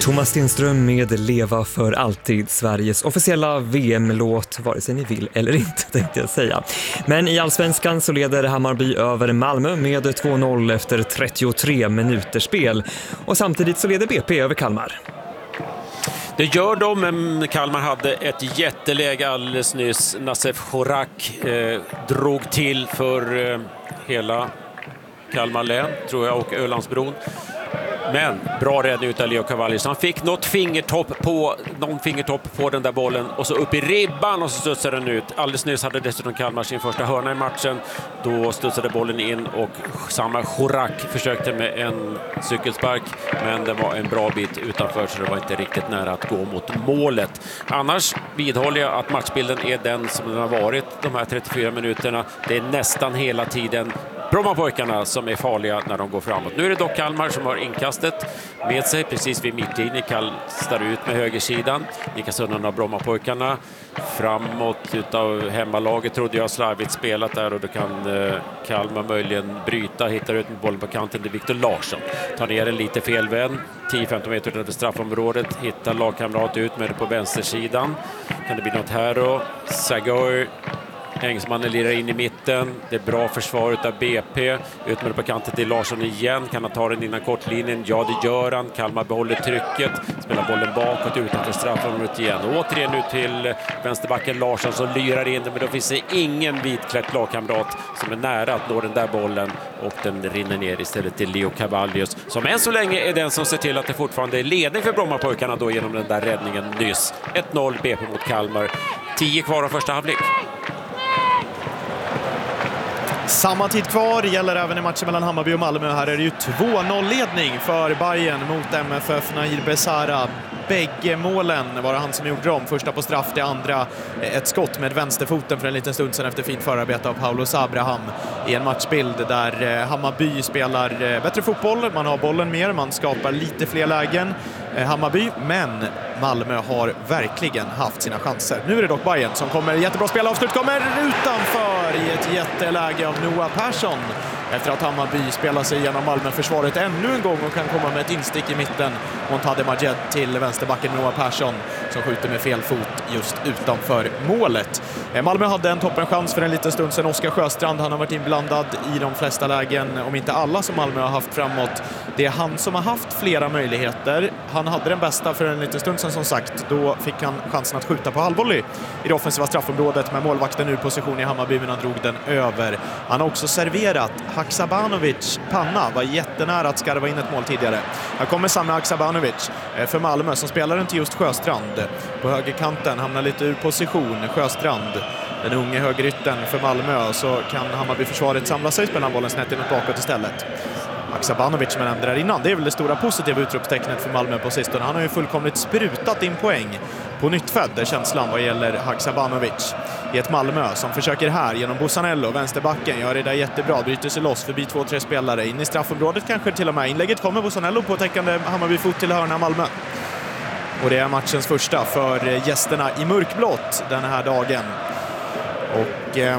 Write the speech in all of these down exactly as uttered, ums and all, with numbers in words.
Thomas Stenström med Leva för alltid, Sveriges officiella V M-låt, vare sig ni vill eller inte, tänkte jag säga. Men i Allsvenskan så leder Hammarby över Malmö med två noll efter trettiotre minuter spel. Och samtidigt så leder B P över Kalmar. Det gör de, men Kalmar hade ett jätteläge alldeles nyss. Nassef Chorak eh, drog till för eh, hela Kalmar län, tror jag, och Ölandsbron. Men bra räddning utav Leo Cavallius. Han fick något fingertopp på, någon fingertopp på den där bollen och så upp i ribban och så studsade den ut. Alldeles nyss hade dessutom Kalmar sin första hörna i matchen. Då studsade bollen in och samma Chorak försökte med en cykelspark, men det var en bra bit utanför så det var inte riktigt nära att gå mot målet. Annars vidhåller jag att matchbilden är den som den har varit de här trettiofyra minuterna. Det är nästan hela tiden Brommapojkarna som är farliga när de går framåt. Nu är det dock Kalmar som har inkastet med sig precis vid mittlinjen. Kastar ut med högersidan. Likaså av Brommapojkarna framåt utav hemmalaget trodde jag slarvigt spelat där och då kan eh, Kalmar möjligen bryta, hittar ut med bollen på kanten. Det är Viktor Larsson. Tar ner den lite felvänd. tio femton meter utanför straffområdet. Hittar lagkamrat ut med det på vänstersidan. Kan det bli något här då? Sagoy. Ängsmannen lirar in i mitten. Det är bra försvar utav B P. Ut med det på kanten till Larsson igen. Kan han ta den innan kortlinjen? Ja, det gör han. Kalmar behåller trycket. Spelar bollen bakåt utanför straffområdet igen. Och återigen ut till vänsterbacken Larsson som lyrar in det. Men då finns det ingen vitklätt lagkamrat som är nära att nå den där bollen. Och den rinner ner istället till Leo Cavallius. Som än så länge är den som ser till att det fortfarande är ledning för Brommapojkarna då genom den där räddningen nyss. ett noll B P mot Kalmar. tio kvar av första halvlek. Samma tid kvar gäller även i matchen mellan Hammarby och Malmö. Här är det ju två noll-ledning för Bayern mot M F F. Nahir Besara. Bägge målen var det han som gjorde dem. Första på straff, det andra ett skott med vänsterfoten för en liten stund sedan efter fint förarbete av Paulos Abraham i en matchbild där Hammarby spelar bättre fotboll. Man har bollen mer, man skapar lite fler lägen Hammarby, men Malmö har verkligen haft sina chanser. Nu är det dock Bayern som kommer, jättebra spel, avslut kommer utanför i ett jätteläge av Noah Persson. Efter att Hammarby spelar sig igenom Malmö-försvaret ännu en gång och kan komma med ett instick i mitten. Montade Majed till vänsterbacken Noah Persson som skjuter med fel fot just utanför målet. Malmö hade en toppenchans för en liten stund sedan. Oskar Sjöstrand, han har varit inblandad i de flesta lägen, om inte alla som Malmö har haft framåt. Det är han som har haft flera möjligheter. Han hade den bästa för en liten stund sedan som sagt. Då fick han chansen att skjuta på halvvolley i det offensiva straffområdet med målvakten ur position i Hammarby, men han drog den över. Han har också serverat Haksabanovic panna, var jättenära att skarva in ett mål tidigare. Här kommer Sami Haksabanovic för Malmö som spelar den till just Sjöstrand. På högerkanten hamnar lite ur position Sjöstrand, den unge högerytten för Malmö, så kan Hammarby-försvaret samla sig, spela bollen snett inåt bakåt istället. Haksabanovic som jag nämnde där innan, det är väl det stora positiva utropstecknet för Malmö på sistone. Han har ju fullkomligt sprutat in poäng på nyttfödd, är känslan vad gäller Haksabanovic. I ett Malmö som försöker här genom Bosanello, vänsterbacken, gör det där jättebra, bryter sig loss förbi två, tre spelare, in i straffområdet kanske till och med. Inlägget kommer Bosanello på täckande Hammarby-fot till hörna Malmö. Och det är matchens första för gästerna i mörkblått den här dagen. Och eh,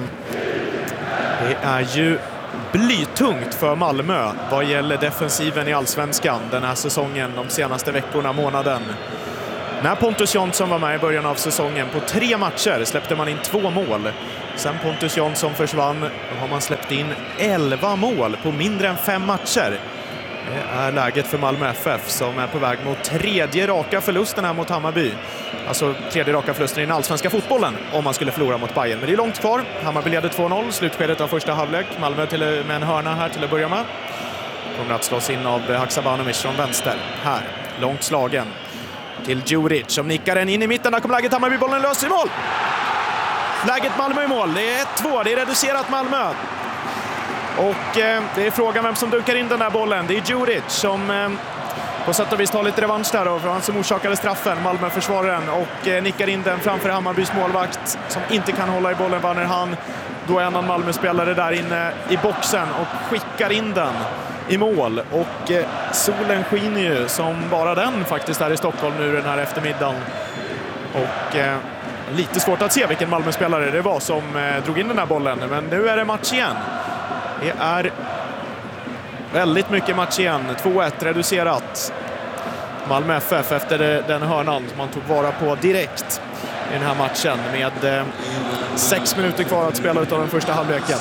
det är ju blytungt för Malmö vad gäller defensiven i Allsvenskan den här säsongen, de senaste veckorna, månaden. När Pontus Jansson var med i början av säsongen, på tre matcher släppte man in två mål. Sen Pontus Jansson försvann har man släppt in elva mål på mindre än fem matcher. Det är läget för Malmö F F som är på väg mot tredje raka förlusten här mot Hammarby. Alltså tredje raka förlusten i den allsvenska fotbollen om man skulle förlora mot Bayern. Men det är långt kvar. Hammarby leder två noll, slutskedet av första halvlek. Malmö till, med en hörna här till att börja med. Kommer att slås in av Haksabanovic från vänster. Här, långt slagen till Djuric som nickar den in i mitten. Där kommer läget, Hammarby, bollen lös i mål. Läget Malmö i mål, det är ett två, det är reducerat Malmö. Och eh, det är frågan vem som dunkar in den där bollen. Det är Djuric som eh, på sätt och vis tar lite revansch där och för han som orsakade straffen, Malmö-försvararen, och eh, nickar in den framför Hammarbys målvakt som inte kan hålla i bollen, Werner Han. Då är en annan Malmö-spelare där inne i boxen och skickar in den i mål. Och eh, solen skiner ju som bara den faktiskt här i Stockholm nu den här eftermiddagen. Och eh, lite svårt att se vilken Malmö-spelare det var som eh, drog in den här bollen. Men nu är det match igen. Det är väldigt mycket match igen. två ett reducerat. Malmö F F efter den hörnan som man tog vara på direkt i den här matchen med eh, sex minuter kvar att spela utav den första halvleken.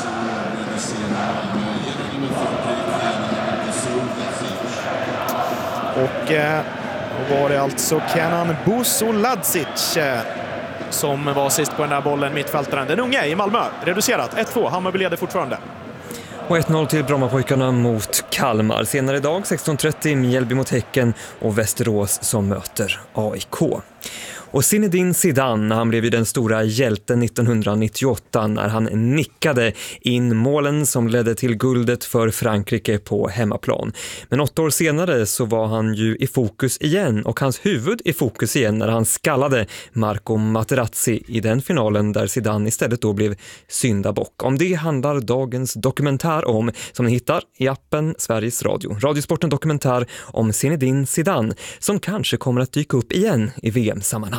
Och eh, då var det alltså Kenan Busoladzic eh, som var sist på den där bollen, mittfältaren. Den unga i Malmö, reducerat. ett två, Hammarby leder fortfarande. Och ett noll till Brommapojkarna mot Kalmar. Senare idag sexton trettio Mjällby mot Häcken och Västerås som möter A I K. Och Zinedine Zidane, han blev ju den stora hjälten nittonhundranittioåtta när han nickade in målen som ledde till guldet för Frankrike på hemmaplan. Men åtta år senare så var han ju i fokus igen och hans huvud i fokus igen när han skallade Marco Materazzi i den finalen där Zidane istället då blev syndabock. Om det handlar dagens dokumentär om, som ni hittar i appen Sveriges Radio. Radiosporten dokumentär om Zinedine Zidane som kanske kommer att dyka upp igen i V M-sammanhang.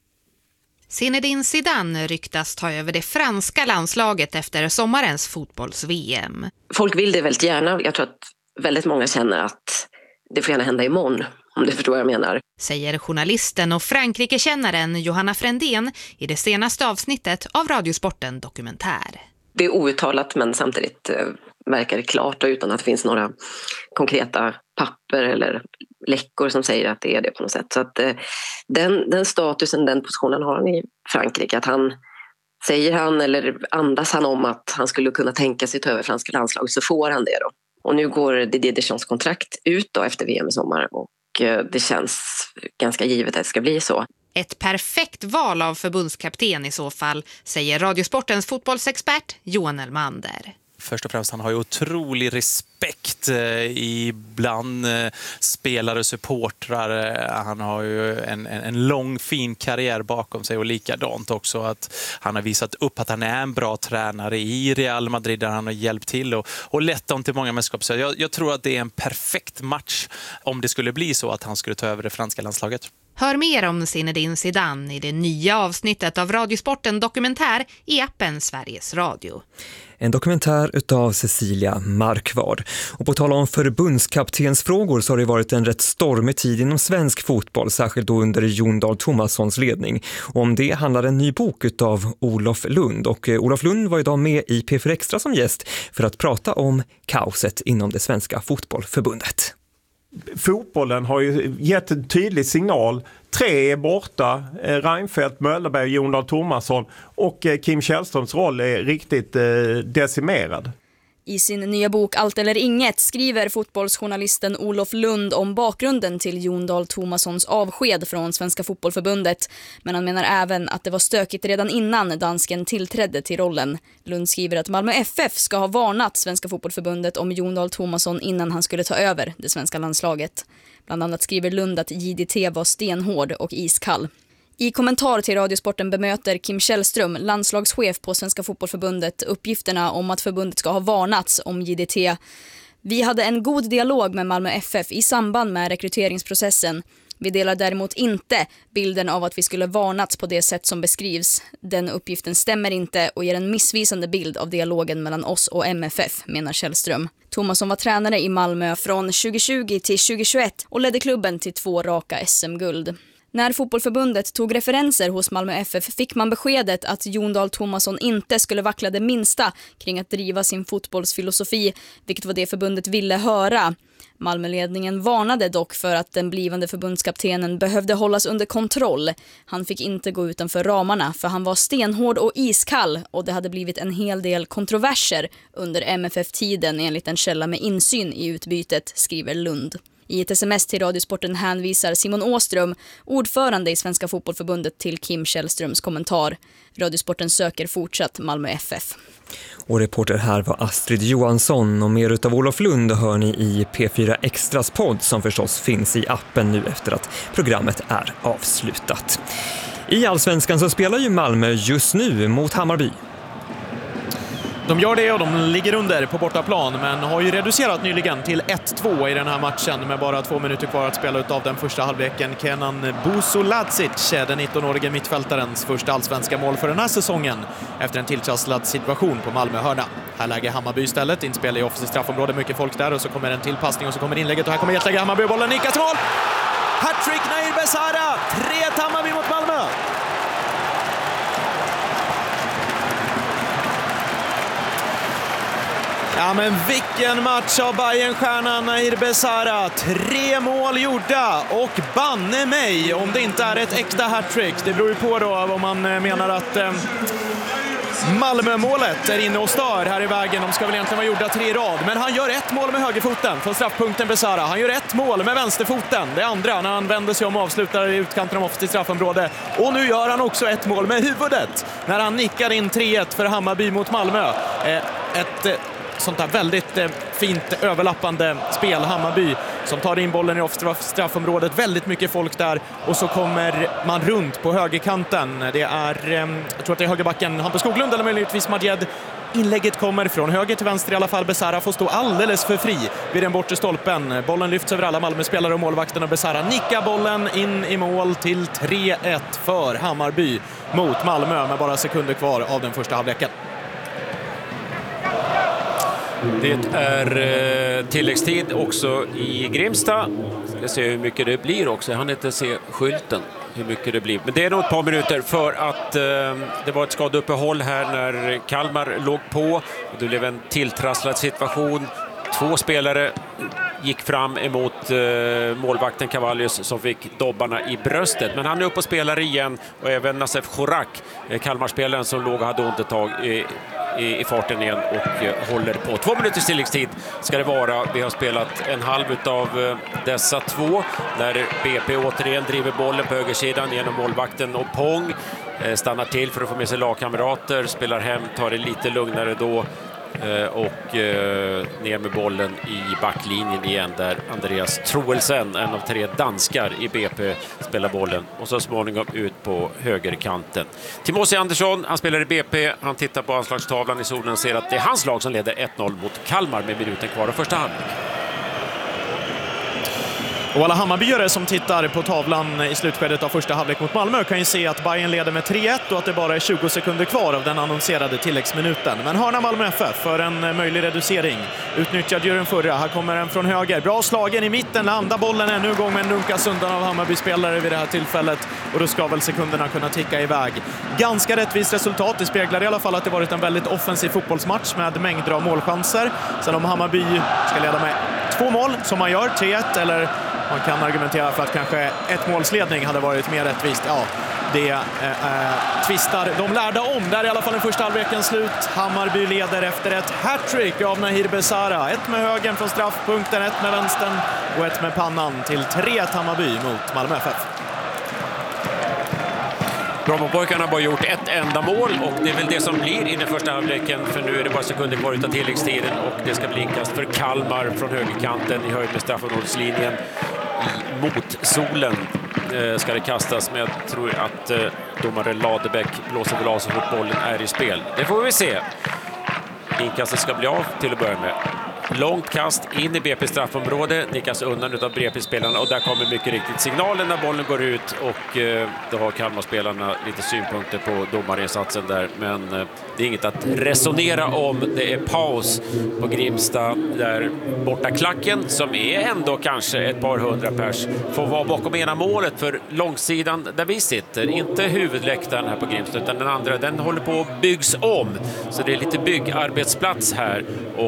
Zinedine Zidane ryktas ta över det franska landslaget efter sommarens fotbolls-V M. Folk vill det väldigt gärna. Jag tror att väldigt många känner att det får gärna hända imorgon, om du förstår vad jag menar. Säger journalisten och Frankrike-kännaren Johanna Frändén i det senaste avsnittet av Radiosporten dokumentär. Det är outtalat men samtidigt eh, verkar det klart och utan att det finns några konkreta papper eller läckor som säger att det är det på något sätt. Så att eh, den, den statusen, den positionen har han i Frankrike. Att han, säger han eller andas han om att han skulle kunna tänka sig ta över franska landslag så får han det då. Och nu går Didier Deschamps kontrakt ut då efter V M i sommar och eh, det känns ganska givet att det ska bli så. Ett perfekt val av förbundskapten i så fall, säger Radiosportens fotbollsexpert Johan Elmander. Först och främst, han har ju otrolig respekt eh, bland eh, spelare och supportrar. Han har ju en, en, en lång fin karriär bakom sig och likadant också att han har visat upp att han är en bra tränare i Real Madrid där han har hjälpt till och, och lett dem till många mästerskap. Så jag, jag tror att det är en perfekt match om det skulle bli så att han skulle ta över det franska landslaget. Hör mer om Zinedine Zidane i det nya avsnittet av Radiosporten dokumentär i appen Sveriges Radio. En dokumentär utav Cecilia Markvard. Och på tal om förbundskaptensfrågor så har det varit en rätt stormig tid inom svensk fotboll, särskilt då under Jon Dahl Tomassons ledning. Och om det handlar en ny bok utav Olof Lund. Och Olof Lund var idag med i P fyra Extra som gäst för att prata om kaoset inom det svenska fotbollförbundet. Fotbollen har ju gett en tydlig signal. Tre är borta, Reinfeldt, Möllerberg, Jon Dahl Tomasson och Kim Källströms roll är riktigt decimerad. I sin nya bok Allt eller inget skriver fotbollsjournalisten Olof Lund om bakgrunden till Jon Dahl Tomassons avsked från Svenska fotbollförbundet. Men han menar även att det var stökigt redan innan dansken tillträdde till rollen. Lund skriver att Malmö F F ska ha varnat Svenska fotbollförbundet om Jon Dahl Tomasson innan han skulle ta över det svenska landslaget. Bland annat skriver Lund att J D T var stenhård och iskall. I kommentar till Radiosporten bemöter Kim Källström, landslagschef på Svenska fotbollförbundet, uppgifterna om att förbundet ska ha varnats om J D T. Vi hade en god dialog med Malmö F F i samband med rekryteringsprocessen. Vi delar däremot inte bilden av att vi skulle varnats på det sätt som beskrivs. Den uppgiften stämmer inte och ger en missvisande bild av dialogen mellan oss och M F F, menar Källström. Tomasson var tränare i Malmö från tjugohundratjugo till tjugohundratjugoett och ledde klubben till två raka S M-guld. När fotbollförbundet tog referenser hos Malmö F F fick man beskedet att Jon Dahl Tomasson inte skulle vackla det minsta kring att driva sin fotbollsfilosofi, vilket var det förbundet ville höra. Malmöledningen varnade dock för att den blivande förbundskaptenen behövde hållas under kontroll. Han fick inte gå utanför ramarna för han var stenhård och iskall och det hade blivit en hel del kontroverser under M F F-tiden enligt en källa med insyn i utbytet, skriver Lund. I ett sms till Radiosporten hänvisar Simon Åström, ordförande i Svenska fotbollförbundet, till Kim Källströms kommentar. Radiosporten söker fortsatt Malmö F F. Och reporter här var Astrid Johansson och mer utav Olof Lund hör ni i P fyra Extras podd som förstås finns i appen nu efter att programmet är avslutat. I Allsvenskan så spelar ju Malmö just nu mot Hammarby. De gör det och de ligger under på bortaplan men har ju reducerat nyligen till ett två i den här matchen med bara två minuter kvar att spela ut av den första halvleken. Kenan Busoladzic, den nittonårige mittfältarens första allsvenska mål för den här säsongen efter en tilltrasslad situation på Malmö hörna. Här lägger Hammarby istället, inspel i offensivt straffområde, mycket folk där och så kommer en tillpassning och så kommer inlägget och här kommer jätteläge Hammarby, bollen nickas mål! Hattrick Nahir Besara, tre ett Hammarby mot Malmö. Ja, men vilken match av Bayern-stjärnan Nahir Besara. Tre mål gjorda och banne mig om det inte är ett äkta hattrick. Det beror ju på då om man menar att eh, Malmö-målet är inne och stör här i vägen. De ska väl egentligen vara gjorda tre i rad. Men han gör ett mål med högerfoten från straffpunkten Besara. Han gör ett mål med vänsterfoten. Det andra när han vänder sig om och avslutar i utkanten av offensivt straffområde. Och nu gör han också ett mål med huvudet när han nickar in tre ett för Hammarby mot Malmö. Eh, ett eh, sånt där väldigt eh, fint överlappande spel. Hammarby som tar in bollen i offensivt straffområdet. Väldigt mycket folk där. Och så kommer man runt på högerkanten. Det är, eh, jag tror att det är högerbacken Hampus Skoglund eller möjligtvis Madjed. Inlägget kommer från höger till vänster i alla fall. Besara får stå alldeles för fri vid den bortre stolpen. Bollen lyfts över alla Malmö-spelare och målvakten och Besara nickar bollen in i mål till tre ett för Hammarby mot Malmö med bara sekunder kvar av den första halvleken. Det är eh, tilläggstid också i Grimsta. Ska se hur mycket det blir också. Jag hann inte se skylten hur mycket det blir. Men det är nog ett par minuter för att eh, det var ett skadeuppehåll här när Kalmar låg på. Det blev en tilltrasslad situation. Två spelare gick fram emot eh, målvakten Cavallius som fick dobbarna i bröstet. Men han är uppe och spelar igen och även Nassef Chorak, eh, Kalmarspelaren som låg och hade ont ett tag i, i, i farten igen och eh, håller på. Två minuters tilläggstid ska det vara. Vi har spelat en halv av eh, dessa två där B P återigen driver bollen på högersidan genom målvakten och Pong eh, stannar till för att få med sig lagkamrater, spelar hem, tar det lite lugnare då. Och eh, ner med bollen i backlinjen igen där Andreas Troelsen, en av tre danskar i B P, spelar bollen och så småningom ut på högerkanten. Timothy Andersson, han spelar i B P, han tittar på anslagstavlan i solen och ser att det är hans lag som leder ett noll mot Kalmar med minuten kvar av första halvlek. Och alla Hammarbyare som tittar på tavlan i slutskedet av första halvlek mot Malmö kan ju se att Bayern leder med tre ett och att det bara är tjugo sekunder kvar av den annonserade tilläggsminuten. Men hörna Malmö F F för en möjlig reducering. Utnyttjad ju den förra. Här kommer en från höger. Bra slagen i mitten. Landar bollen ännu en gång men nunkas undan av Hammarby-spelare vid det här tillfället. Och då ska väl sekunderna kunna ticka iväg. Ganska rättvist resultat. Det speglar i alla fall att det varit en väldigt offensiv fotbollsmatch med mängder av målchanser. Sen om Hammarby ska leda med två mål som man gör, tre ett eller... Man kan argumentera för att kanske ett målsledning hade varit mer rättvist. Ja, det eh, tvistar de lärda om. Där är i alla fall den första halvleken slut. Hammarby leder efter ett hattrick av Nahir Besara. Ett med högen från straffpunkten, ett med vänstern och ett med pannan till tre ett Hammarby mot Malmö F F. Brommapojkarna har bara gjort ett enda mål och det är väl det som blir i den första halvleken, för nu är det bara sekunder kvar utav tilläggstiden och det ska bli inkast för Kalmar från högerkanten i höjd med straffområdeslinjen. Mot solen eh, ska det kastas, men jag tror att eh, domare Ladebäck blåser väl av så fort bollen är i spel. Det får vi se. Inkastet ska bli av till att börja med. Långt kast in i B P straffområde, nickas undan utav B P-spelarna och där kommer mycket riktigt signalen när bollen går ut och eh, då har Kalmar-spelarna lite synpunkter på domarinsatsen där, men eh, det är inget att resonera om. Det är paus på Grimsta där borta klacken som är ändå kanske ett par hundra pers får vara bakom ena målet för långsidan där vi sitter, inte huvudläktaren här på Grimsta utan den andra, den håller på att byggs om så det är lite byggarbetsplats här och